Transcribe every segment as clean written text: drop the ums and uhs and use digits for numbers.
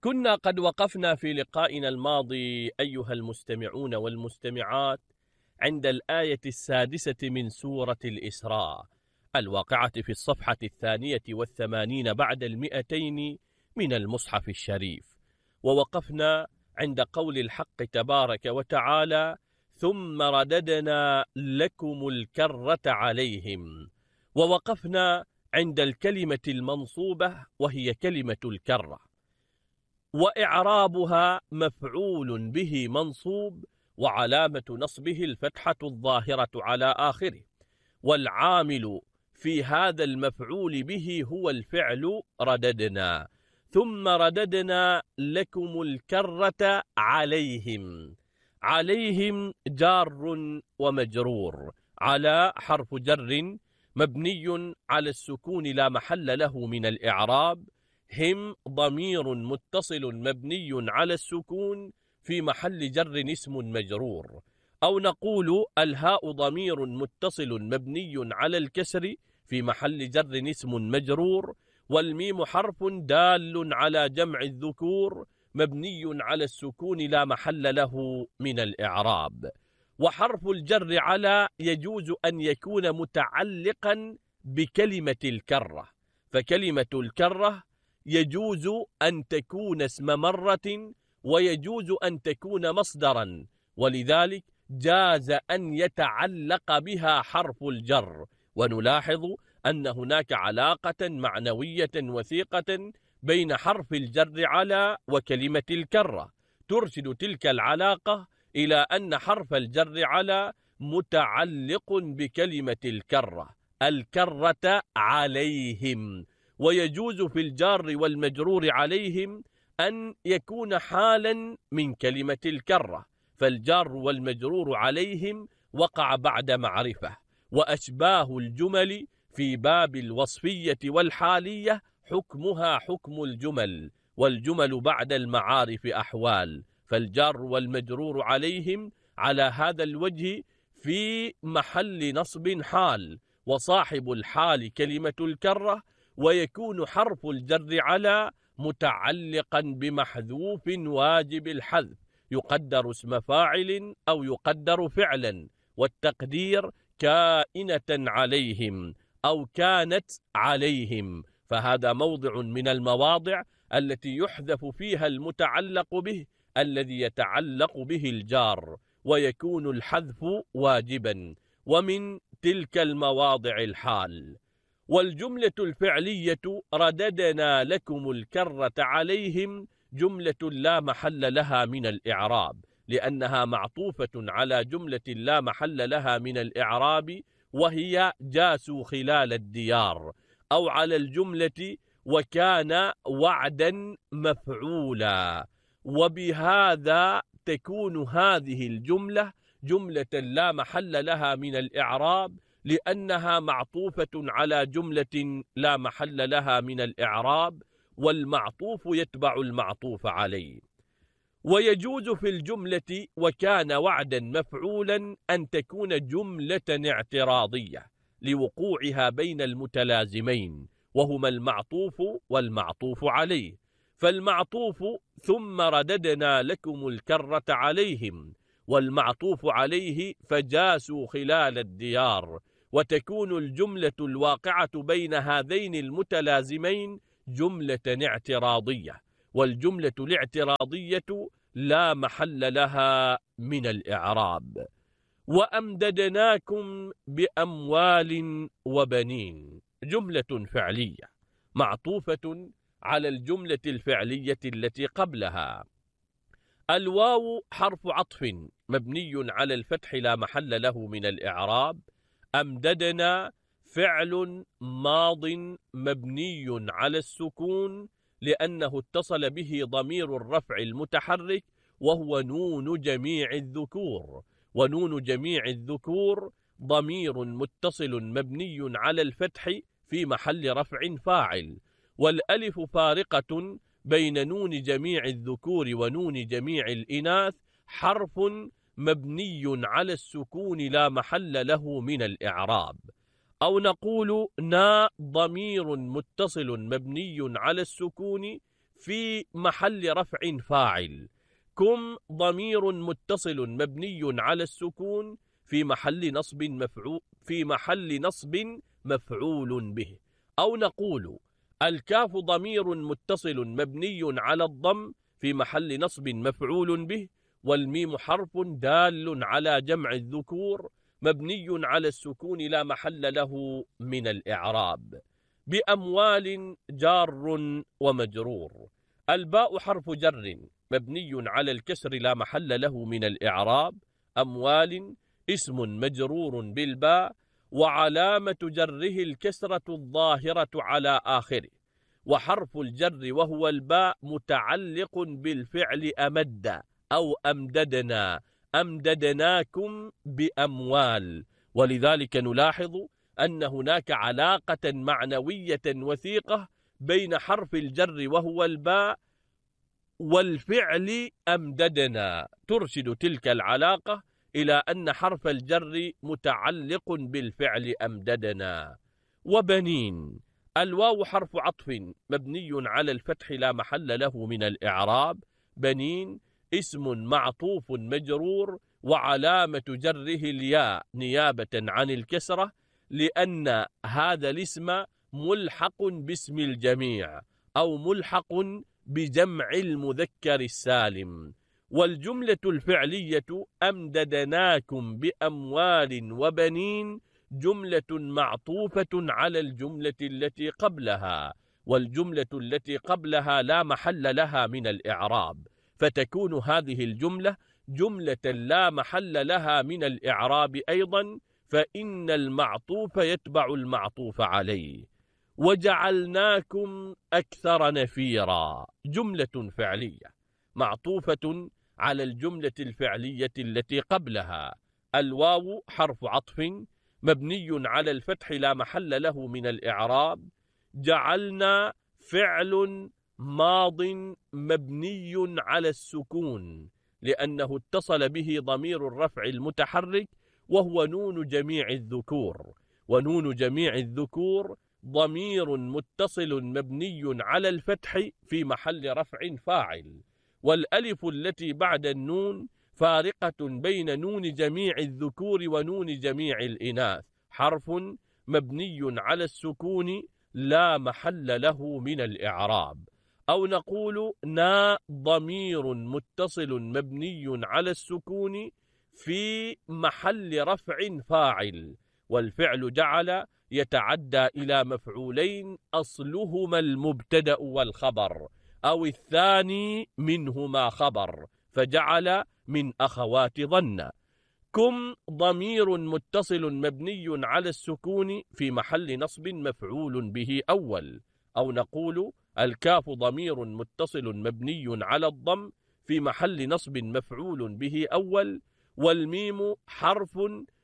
كنا قد وقفنا في لقائنا الماضي أيها المستمعون والمستمعات عند الآية 6 من سورة الإسراء الواقعة في الصفحة 82 بعد 200 من المصحف الشريف، ووقفنا عند قول الحق تبارك وتعالى: ثم رددنا لكم الكرة عليهم. ووقفنا عند الكلمة المنصوبة وهي كلمة الكرة، وإعرابها مفعول به منصوب وعلامة نصبه الفتحة الظاهرة على آخره، والعامل في هذا المفعول به هو الفعل رددنا. ثم رددنا لكم الكرة عليهم. عليهم جار ومجرور، على حرف جر مبني على السكون لا محل له من الإعراب، هم ضمير متصل مبني على السكون في محل جر اسم مجرور، أو نقول الهاء ضمير متصل مبني على الكسر في محل جر اسم مجرور، والميم حرف دال على جمع الذكور مبني على السكون لا محل له من الإعراب. وحرف الجر على يجوز أن يكون متعلقا بكلمة الكرة، فكلمة الكرة يجوز أن تكون اسم مرة ويجوز أن تكون مصدرا، ولذلك جاز أن يتعلق بها حرف الجر. ونلاحظ أن هناك علاقة معنوية وثيقة بين حرف الجر على وكلمة الكرة، ترشد تلك العلاقة إلى أن حرف الجر على متعلق بكلمة الكرة عليهم. ويجوز في الجار والمجرور عليهم أن يكون حالا من كلمة الكرة، فالجار والمجرور عليهم وقع بعد معرفة، وأشباه الجمل في باب الوصفية والحالية حكمها حكم الجمل، والجمل بعد المعارف أحوال، فالجار والمجرور عليهم على هذا الوجه في محل نصب حال، وصاحب الحال كلمة الكرة، ويكون حرف الجر على متعلقا بمحذوف واجب الحذف، يقدر اسم فاعل أو يقدر فعلا، والتقدير كائنة عليهم أو كانت عليهم، فهذا موضع من المواضع التي يحذف فيها المتعلق به الذي يتعلق به الجار، ويكون الحذف واجبا، ومن تلك المواضع الحال. والجملة الفعلية رددنا لكم الكرة عليهم جملة لا محل لها من الإعراب، لأنها معطوفة على جملة لا محل لها من الإعراب وهي جاسوا خلال الديار، أو على الجملة وكان وعدا مفعولا، وبهذا تكون هذه الجملة جملة لا محل لها من الإعراب، لأنها معطوفة على جملة لا محل لها من الإعراب، والمعطوف يتبع المعطوف عليه. ويجوز في الجملة وكان وعدا مفعولا أن تكون جملة اعتراضية لوقوعها بين المتلازمين وهما المعطوف والمعطوف عليه، فالمعطوف ثم رددنا لكم الكرة عليهم، والمعطوف عليه فجاسوا خلال الديار، وتكون الجملة الواقعة بين هذين المتلازمين جملة اعتراضية، والجملة الاعتراضية لا محل لها من الإعراب. وأمددناكم بأموال وبنين جملة فعلية معطوفة على الجملة الفعلية التي قبلها. الواو حرف عطف مبني على الفتح لا محل له من الإعراب. أمددنا فعل ماض مبني على السكون لأنه اتصل به ضمير الرفع المتحرك وهو نون جميع الذكور، ونون جميع الذكور ضمير متصل مبني على الفتح في محل رفع فاعل، والألف فارقة بين نون جميع الذكور ونون جميع الإناث حرف مبني على السكون لا محل له من الإعراب. أو نقول نا ضمير متصل مبني على السكون في محل رفع فاعل. كم ضمير متصل مبني على السكون في محل نصب مفعول به. أو نقول الكاف ضمير متصل مبني على الضم في محل نصب مفعول به، والميم حرف دال على جمع الذكور مبني على السكون لا محل له من الإعراب. بأموال جار ومجرور. الباء حرف جر مبني على الكسر لا محل له من الإعراب. أموال اسم مجرور بالباء وعلامة جره الكسرة الظاهرة على آخره، وحرف الجر وهو الباء متعلق بالفعل أمد أو أمددنا، أمددناكم بأموال. ولذلك نلاحظ أن هناك علاقة معنوية وثيقة بين حرف الجر وهو الباء والفعل أمددنا، ترشد تلك العلاقة إلى أن حرف الجر متعلق بالفعل أمددنا. وبنين. الواو حرف عطف مبني على الفتح لا محل له من الإعراب. بنين اسم معطوف مجرور وعلامة جره الياء نيابة عن الكسرة، لأن هذا الاسم ملحق باسم الجميع أو ملحق بجمع المذكر السالم. والجملة الفعلية أمددناكم بأموال وبنين جملة معطوفة على الجملة التي قبلها، والجملة التي قبلها لا محل لها من الإعراب، فتكون هذه الجملة جملة لا محل لها من الإعراب أيضا، فإن المعطوف يتبع المعطوف عليه. وجعلناكم أكثر نفيرا جملة فعلية معطوفة على الجملة الفعلية التي قبلها. الواو حرف عطف مبني على الفتح لا محل له من الإعراب. جعلنا فعل ماض مبني على السكون لأنه اتصل به ضمير الرفع المتحرك وهو نون جميع الذكور، ونون جميع الذكور ضمير متصل مبني على الفتح في محل رفع فاعل، والألف التي بعد النون فارقة بين نون جميع الذكور ونون جميع الإناث، حرف مبني على السكون لا محل له من الإعراب. أو نقول نا ضمير متصل مبني على السكون في محل رفع فاعل، والفعل جعل يتعدى إلى مفعولين أصلهما المبتدأ والخبر أو الثاني منهما خبر، فجعل من أخوات ظن. كم ضمير متصل مبني على السكون في محل نصب مفعول به أول. أو نقول الكاف ضمير متصل مبني على الضم في محل نصب مفعول به أول، والميم حرف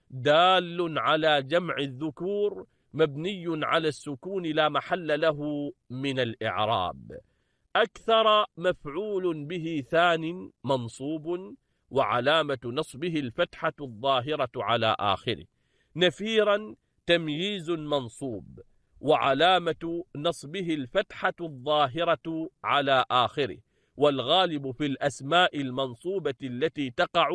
دال على جمع الذكور مبني على السكون لا محل له من الإعراب. أكثر مفعول به ثان منصوب وعلامة نصبه الفتحة الظاهرة على آخره. نفيرا تمييز منصوب وعلامة نصبه الفتحة الظاهرة على آخره، والغالب في الأسماء المنصوبة التي تقع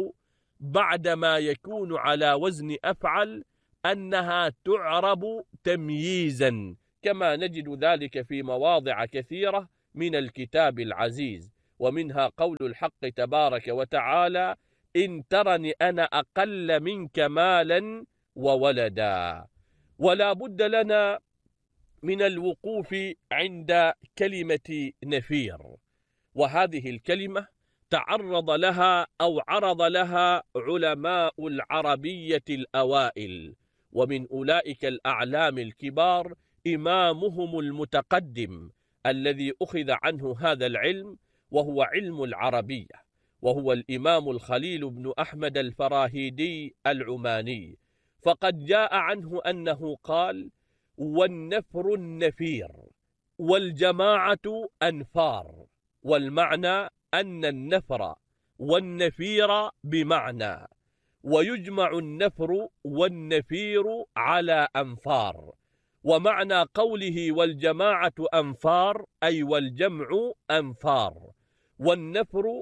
بعدما يكون على وزن أفعل أنها تعرب تمييزا، كما نجد ذلك في مواضع كثيرة من الكتاب العزيز، ومنها قول الحق تبارك وتعالى: إن ترني أنا أقل منك مالا وولدا. ولا بد لنا من الوقوف عند كلمة نفير، وهذه الكلمة تعرض لها أو عرض لها علماء العربية الأوائل، ومن أولئك الأعلام الكبار إمامهم المتقدم الذي أخذ عنه هذا العلم وهو علم العربية، وهو الإمام الخليل بن أحمد الفراهيدي العماني. فقد جاء عنه أنه قال: والنفر النفير والجماعة أنفار، والمعنى أن النفر والنفير بمعنى، ويجمع النفر والنفير على أنفار. ومعنى قوله والجماعة أنفار أي والجمع أنفار، والنفر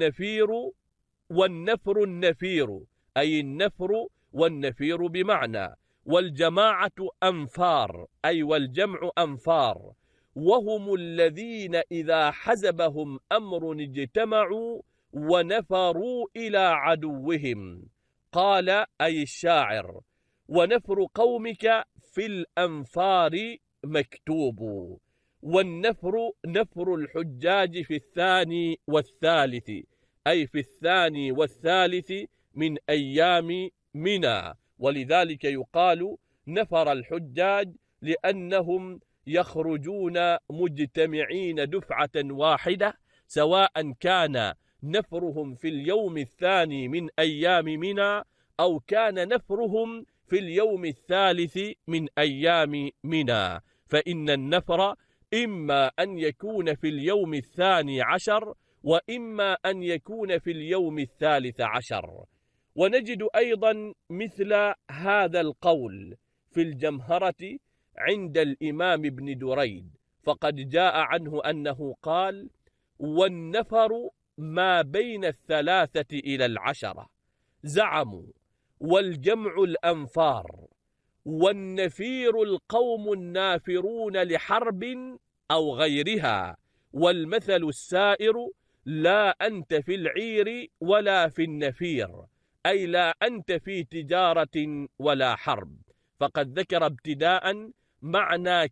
النفير أي النفر والنفير بمعنى، والجماعة أنفار أي والجمع أنفار، وهم الذين إذا حزبهم أمر اجتمعوا ونفروا إلى عدوهم. قال أي الشاعر: ونفر قومك في الأنفار مكتوب. والنفر نفر الحجاج في الثاني والثالث أي في الثاني والثالث من أيام منى، ولذلك يقال نفر الحجاج لأنهم يخرجون مجتمعين دفعة واحدة، سواء كان نفرهم في اليوم الثاني من أيام منى أو كان نفرهم في اليوم الثالث من أيام منى، فإن النفر إما أن يكون في اليوم الثاني عشر وإما أن يكون في اليوم الثالث عشر. ونجد أيضا مثل هذا القول في الجمهرة عند الإمام ابن دريد، فقد جاء عنه أنه قال: والنفر ما بين 3 إلى 10 زعموا، والجمع الأنفار، والنفير القوم النافرون لحرب أو غيرها، والمثل السائر لا أنت في العير ولا في النفير أي لا أنت في تجارة ولا حرب. فقد ذكر ابتداء معنى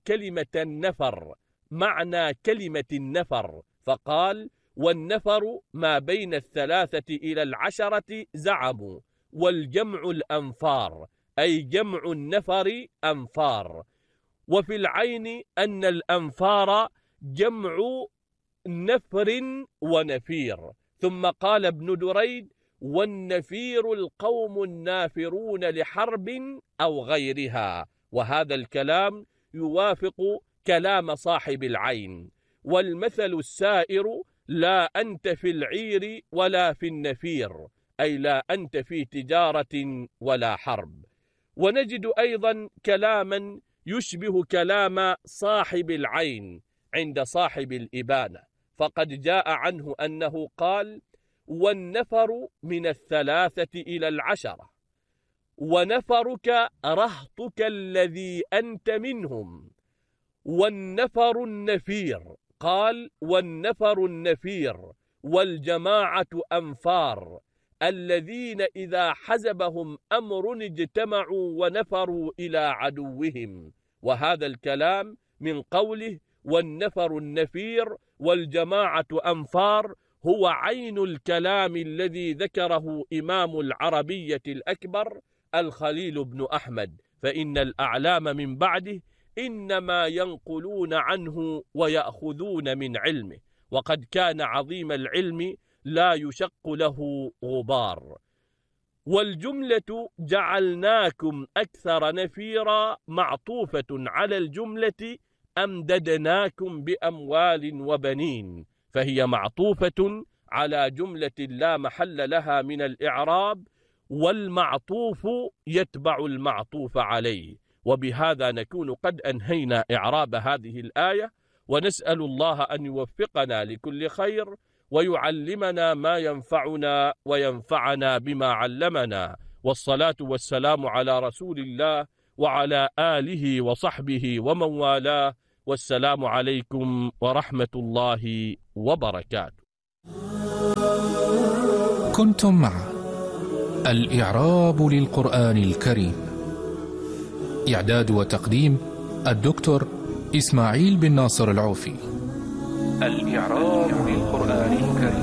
كلمة النفر فقال: والنفر ما بين 3 إلى 10 زعموا، والجمع الأنفار أي جمع النفر أنفار. وفي العين أن الأنفار جمع نفر ونفير. ثم قال ابن دريد: والنفير القوم النافرون لحرب أو غيرها، وهذا الكلام يوافق كلام صاحب العين. والمثل السائر لا أنت في العير ولا في النفير أي لا أنت في تجارة ولا حرب. ونجد أيضا كلاما يشبه كلام صاحب العين عند صاحب الإبانة، فقد جاء عنه أنه قال: والنفر من 3 إلى 10 ونفرك رهطك الذي أنت منهم. والنفر النفير قال: والنفر النفير والجماعة أنفار الذين إذا حزبهم أمر اجتمعوا ونفروا إلى عدوهم. وهذا الكلام من قوله والنفر النفير والجماعة أنفار هو عين الكلام الذي ذكره إمام العربية الأكبر الخليل بن أحمد، فإن الأعلام من بعده إنما ينقلون عنه ويأخذون من علمه، وقد كان عظيم العلم لا يشق له غبار. والجملة جعلناكم أكثر نفيرا معطوفة على الجملة أمددناكم بأموال وبنين، فهي معطوفة على جملة لا محل لها من الإعراب، والمعطوف يتبع المعطوف عليه. وبهذا نكون قد أنهينا إعراب هذه الآية، ونسأل الله أن يوفقنا لكل خير ويعلمنا ما ينفعنا وينفعنا بما علمنا. والصلاة والسلام على رسول الله وعلى آله وصحبه ومن والاه، والسلام عليكم ورحمة الله وبركاته. كنتم مع الإعراب للقرآن الكريم، إعداد وتقديم الدكتور إسماعيل بن ناصر العوفي. الإعراب للقرآن الكريم.